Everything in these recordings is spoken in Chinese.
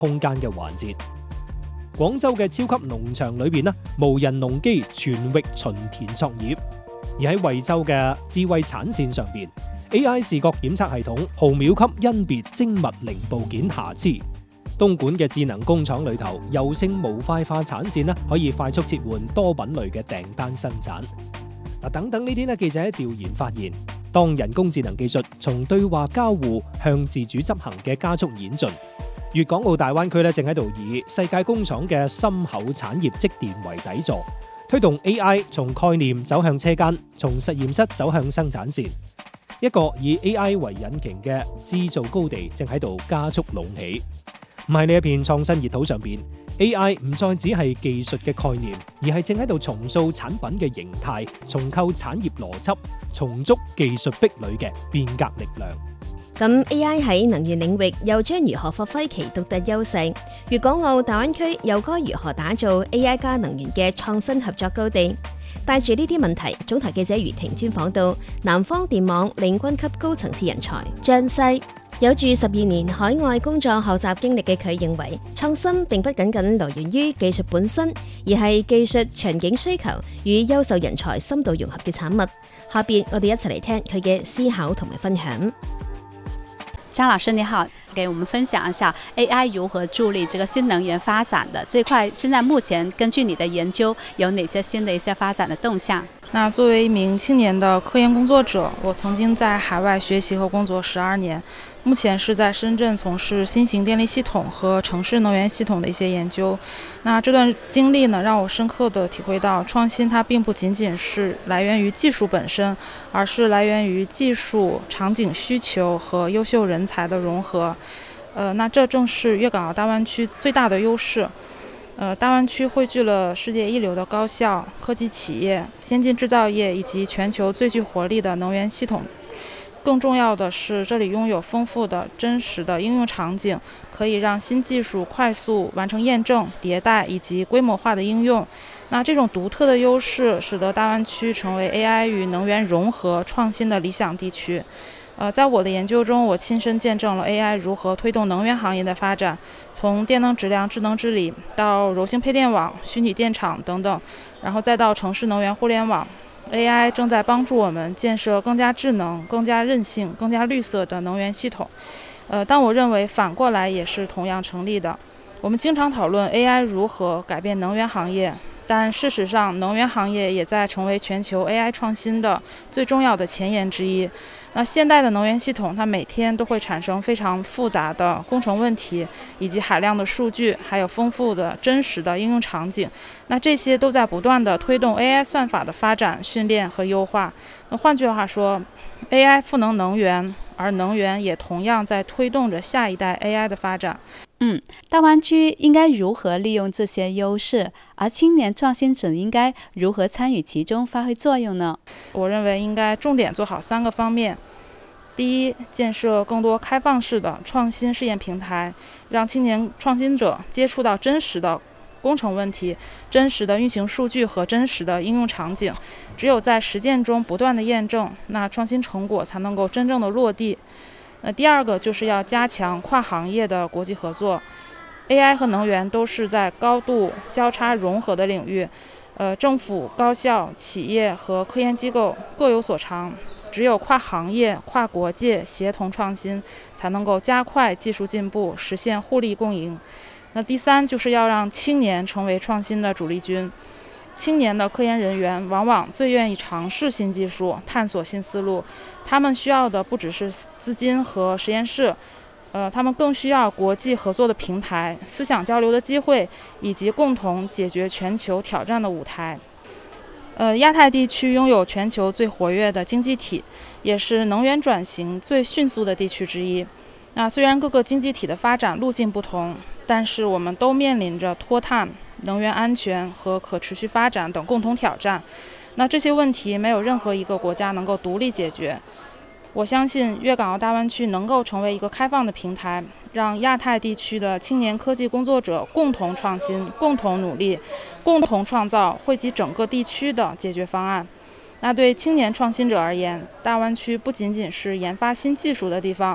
空間嘅環節。廣州嘅超級農場裏邊無人農機全域巡田作業，而喺惠州嘅智慧產線上邊 ，AI 視覺檢測系統毫秒級甄別精密零部件瑕疵。東莞嘅智能工廠裏頭，柔性模塊化產線可以快速切換多品類嘅訂單生產。等等呢啲記者喺調研發現，當人工智能技術從對話交互向自主執行嘅加速演進，粵港澳大灣區正喺度以世界工廠嘅深厚產業積澱為底座，推動 AI 從概念走向車間，從實驗室走向生產線。一個以 AI 為引擎嘅製造高地正喺度加速隆起。唔係呢一片創新熱土上邊 ，AI 唔再只係技術嘅概念，而係正喺度重塑產品嘅形態，重構產業邏輯，重築技術壁壘嘅變革力量。 咁 AI 喺能源領域又將如何發揮其獨特優勢？粵港澳大灣區又該如何打造 AI 加能源嘅創新合作高地？帶住呢啲問題，總台記者余婷專訪到南方電網領軍級高層次人才張西。有住12年海外工作學習經歷嘅佢認為，創新並不僅僅來源於技術本身，而係技術場景需求與優秀人才深度融合嘅產物。下邊我哋一齊嚟聽佢嘅思考同埋分享。 張老師你好，給我們分享一下 AI 如何助力這個新能源發展的這塊，現在目前根據你的研究有哪些新的一些發展的動向？ 那作為一名青年的科研工作者，我曾經在海外學習和工作12年，目前是在深圳從事新型電力系統和城市能源系統的一些研究。那這段經歷呢，讓我深刻地體會到創新它並不僅僅是來源於技術本身，而是來源於技術、場景需求和優秀人才的融合。那這正是粵港澳大灣區最大的優勢。大灣區匯聚了世界一流的高校、科技企業、先進製造業以及全球最具活力的能源系統。更重要的是，這裡擁有豐富的真實的應用場景，可以讓新技術快速完成驗證、迭代以及規模化的應用。那這種獨特的優勢，使得大灣區成為 AI 與能源融合創新的理想地區。在我的研究中，我親身見證了 AI 如何推動能源行業的發展，從電能質量、智能治理到柔性配電網、虛擬電廠等等，然後再到城市能源互聯網。AI 正在幫助我們建設更加智能、更加韌性、更加綠色的能源系統。但我認為反過來也是同樣成立的。我們經常討論 AI 如何改變能源行業，但事實上，能源行業也在成為全球 AI 創新的最重要的前沿之一。那現代的能源系統，它每天都會產生非常複雜的工程問題，以及海量的數據，還有豐富的真實的應用場景。那這些都在不斷地推動 AI 算法的發展、訓練和優化。那換句話說， AI 賦能能源，而能源也同樣在推動着下一代 AI 的發展。 大灣區應該如何利用這些優勢，而青年創新者應該如何參與其中發揮作用呢？ 我認為應該重點做好3個方面。第一，建設更多開放式的創新試驗平台，讓青年創新者接觸到真實的工程問題、真實的運行數據和真實的應用場景。只有在實踐中不斷的驗證，那創新成果才能夠真正的落地。第二個就是要加強跨行業的國際合作。AI 和能源都是在高度交叉融合的領域，政府、高校、企業和科研機構各有所長，只有跨行業、跨國界協同創新，才能夠加快技術進步，實現互利共贏。那第三就是要讓青年成為創新的主力軍。青年的科研人員往往最願意嘗試新技術，探索新思路。他們需要的不只是資金和實驗室，他們更需要國際合作的平台、思想交流的機會，以及共同解決全球挑戰的舞台。亞太地區擁有全球最活躍的經濟體，也是能源轉型最迅速的地區之一。那雖然各個經濟體的發展路徑不同，但是我們都面臨着脫碳、能源安全和可持續發展等共同挑戰。那這些問題沒有任何一個國家能夠獨立解決。我相信粵港澳大灣區能夠成為一個開放的平台，讓亞太地區的青年科技工作者共同創新、共同努力、共同創造惠及整個地區的解決方案。那對青年創新者而言，大灣區不僅僅是研發新技術的地方，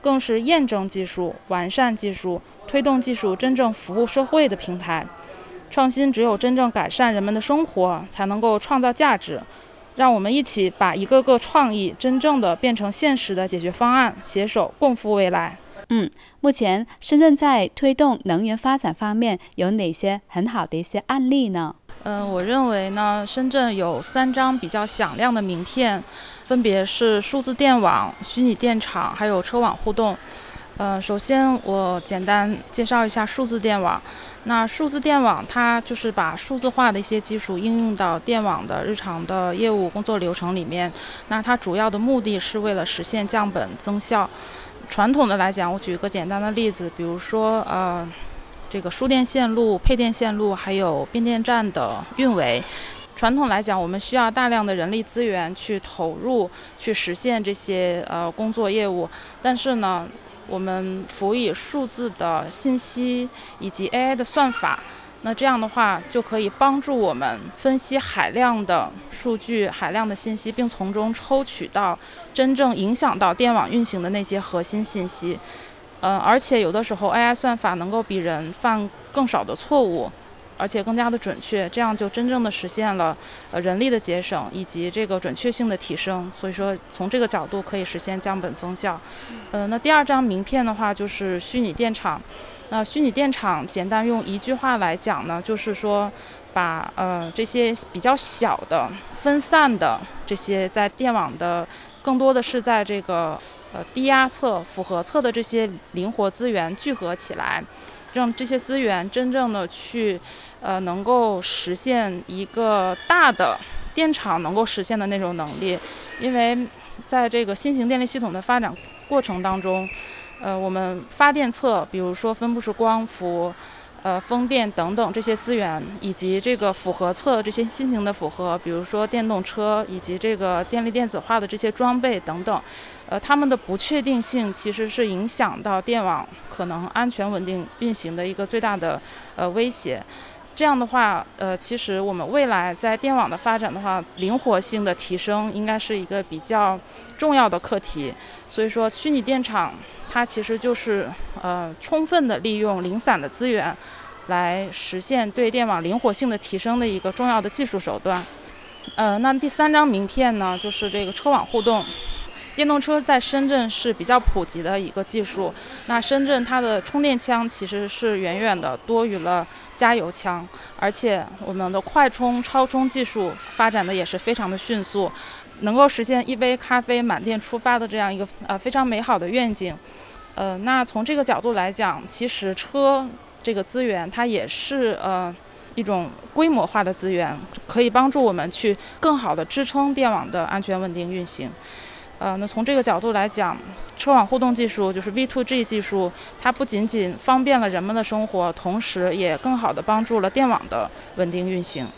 更是验證技術、完善技術、推動技術真正服務社會的平台。創新只有真正改善人們的生活，才能夠創造價值。讓我們一起把一個個創意真正的變成現實的解決方案，攜手共赴未來。 目前深圳在推動能源發展方面有哪些很好的一些案例呢？ 我認為呢，深圳有3張比較響亮的名片，分別是數字電網、虛擬電廠，還有車網互動。首先我簡單介紹一下數字電網。那數字電網它就是把數字化的一些技術應用到電網的日常的業務工作流程裡面。那它主要的目的是為了實現降本增效。傳統的來講，我舉一個簡單的例子，比如說這個輸電線路、配電線路，還有變電站的運維。傳統來講，我們需要大量的人力資源去投入，去實現這些工作業務。但是呢，我們輔以數字的信息以及 AI 的算法，那這樣的話就可以幫助我們分析海量的數據、海量的信息，並從中抽取到真正影響到電網運行的那些核心信息。而且有的時候 AI 算法能夠比人犯更少的錯誤，而且更加的準確，這樣就真正的實現了人力的節省以及這個準確性的提升。所以說從這個角度可以實現降本增效。那第2張名片的話就是虛擬電廠。那虛擬電廠簡單用一句話來講呢，就是說把這些比較小的分散的這些在電網的，更多的是在這個低壓側、負荷側的這些靈活資源聚合起來，讓這些資源真正的去能夠實現一個大的電廠能夠實現的那種能力。因為在這個新型電力系統的發展過程當中，我們發電側，比如說分布式光伏、風電等等這些資源，以及這個負荷側這些新型的負荷，比如說電動車以及這個電力電子化的這些裝備等等，它們的不確定性其實是影響到電網可能安全穩定運行的一個最大的威脅。這樣的話，其實我們未來在電網的發展的話，靈活性的提升應該是一個比較重要的課題。所以說，虛擬電廠它其實就是充分的利用零散的資源，來實現對電網靈活性的提升的一個重要的技術手段。那第3張名片呢，就是這個車網互動。電動車在深圳是比較普及的一個技術。那深圳它的充電槍其實是遠遠的多於了加油槍，而且我們的快充、超充技術發展的也是非常的迅速，能夠實現一杯咖啡滿電出發的這樣一個非常美好的願景。那從這個角度來講，其實車這個資源它也是一種規模化的資源，可以幫助我們去更好的支撐電網的安全穩定運行。那從這個角度來講，車網互動技術就是 V2G 技術，它不僅僅方便了人們的生活，同時也更好地幫助了電網的穩定運行。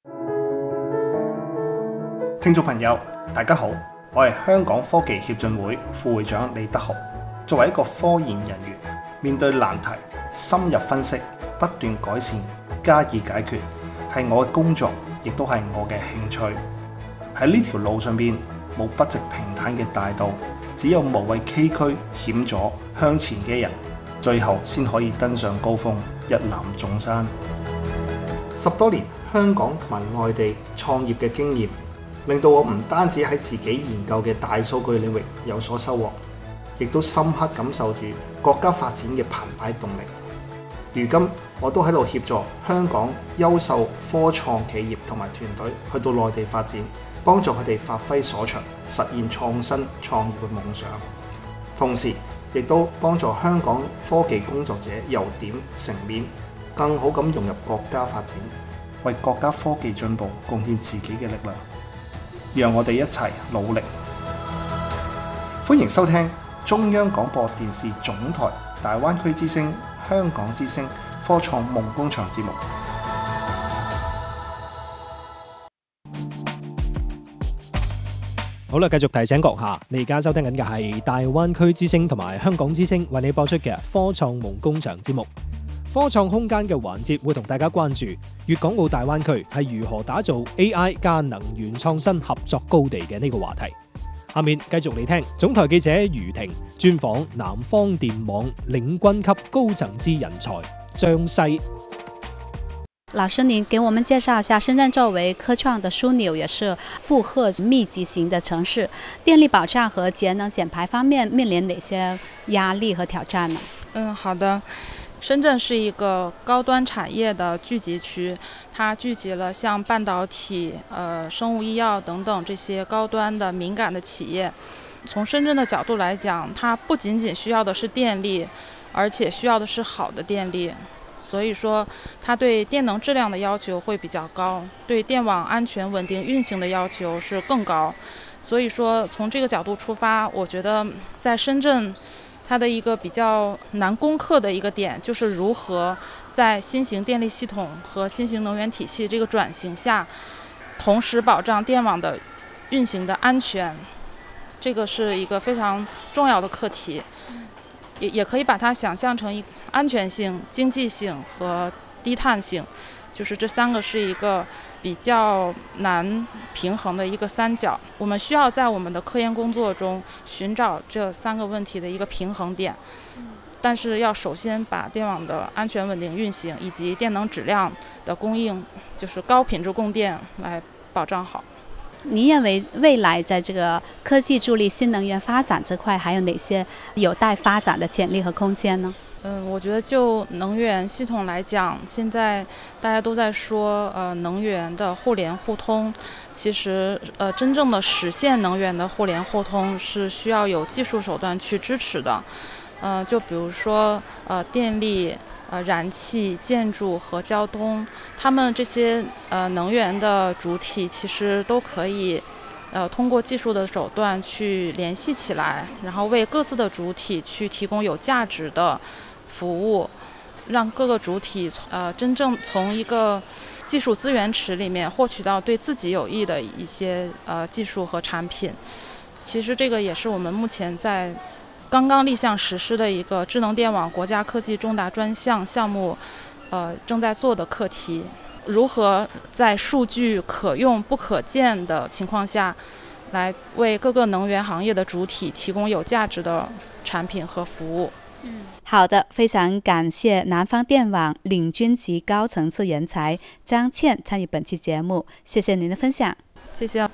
聽眾朋友，大家好，我係香港科技協進會副會長李德豪。作為一個科研人員，面對難題，深入分析，不斷改善，加以解決，係我嘅工作，亦都係我嘅興趣。喺呢條路上邊，冇不直平坦嘅大道，只有無畏崎嶇險阻向前嘅人，最後先可以登上高峰，一覽眾山。10多年香港同埋外地創業嘅經驗，令到我唔單止喺自己研究嘅大數據領域有所收穫，亦都深刻感受住國家發展嘅澎湃動力。如今我都喺度協助香港優秀科創企業同埋團隊去到內地發展，幫助佢哋發揮所長，實現創新創業嘅夢想。同時亦都幫助香港科技工作者由點成面，更好咁融入國家發展，為國家科技進步貢獻自己嘅力量。讓我哋一齊努力。歡迎收聽中央廣播電視總台大灣區之聲、香港之聲科創夢工場節目。 好啦，繼續提醒閣下，你而家收聽緊嘅係大灣區之聲同埋香港之聲為你播出嘅科創夢工場節目。科創空間嘅環節會同大家關注粵港澳大灣區係如何打造 AI 加能源創新合作高地嘅呢個話題。 下面繼續嚟聽總台記者余婷專訪南方電網領軍級高層次人才張西。 老師，您給我們介紹一下，深圳作為科創的樞紐，也是負荷密集型的城市，電力保障和節能減排方面面臨哪些壓力和挑戰呢？ 好的。深圳是一個高端產業的聚集區，它聚集了像半導體、生物醫藥等等這些高端的敏感的企業。從深圳的角度來講，它不僅僅需要的是電力，而且需要的是好的電力。所以說，它對電能質量的要求會比較高，對電網安全穩定運行的要求是更高。所以說，從這個角度出發，我覺得在深圳，它的一個比較難攻克的一個點，就是如何在新型電力系統和新型能源體系這個轉型下，同時保障電網的運行的安全，這個是一個非常重要的課題。也可以把它想象成安全性、經濟性和低碳性，就是這三個是一個比較難平衡的一個三角。我們需要在我們的科研工作中尋找這三個問題的一個平衡點，但是要首先把電網的安全穩定運行以及電能質量的供應，就是高品質供電來保障好。 你認為未來在這個科技助力新能源發展這塊，還有哪些有待發展的潛力和空間呢？ 我覺得就能源系統來講，現在大家都在說能源的互聯互通。其實真正的實現能源的互聯互通是需要有技術手段去支持的。就比如說電力、燃氣、建築和交通，他們這些能源的主體其實都可以通過技術的手段去聯繫起來，然後為各自的主體去提供有價值的服務，讓各個主體真正從一個技術資源池裡面獲取到對自己有益的一些技術和產品。其實這個也是我們目前在剛剛立項實施的一個智能電網國家科技重大專項目正在做的課題。如何在數據可用不可見的情況下，來為各個能源行業的主體提供有價值的產品和服務。 好的，非常感謝南方電網領軍級高層次人才張倩參與本期節目，謝謝您的分享。 謝謝。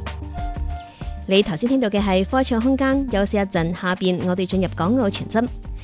你頭先聽到嘅係科創空間，休息一陣，下邊我哋進入港澳傳真。